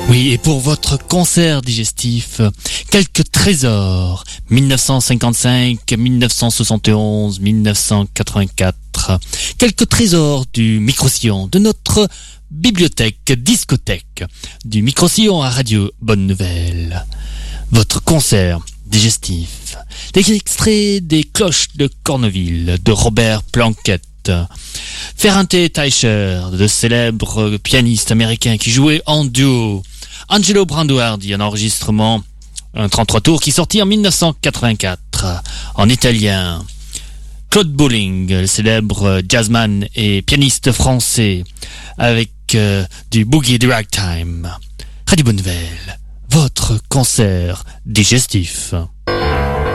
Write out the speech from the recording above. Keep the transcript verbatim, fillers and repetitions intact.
Oui, et pour votre concert digestif, quelques trésors, dix-neuf cent cinquante-cinq, dix-neuf cent soixante et onze, dix-neuf cent quatre-vingt-quatre, quelques trésors du micro-sillon, de notre bibliothèque, discothèque, du micro-sillon à Radio Bonne Nouvelle. Votre concert digestif, des extraits des cloches de Corneville, de Robert Planquette, Ferrante Teicher, de célèbres pianistes américains qui jouaient en duo, Angelo Branduardi, un enregistrement, un trente-trois tours qui sortit en dix-neuf cent quatre-vingt-quatre, en italien, Claude Bolling, le célèbre jazzman et pianiste français, avec euh, du boogie du ragtime. Radio Bonne Nouvelle, votre concert digestif.